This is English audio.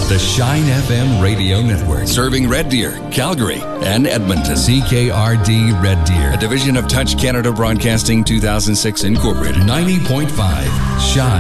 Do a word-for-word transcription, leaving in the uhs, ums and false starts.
The Shine F M Radio Network. Serving Red Deer, Calgary, and Edmonton. C K R D Red Deer. A division of Touch Canada Broadcasting two thousand six Incorporated. ninety point five Shine.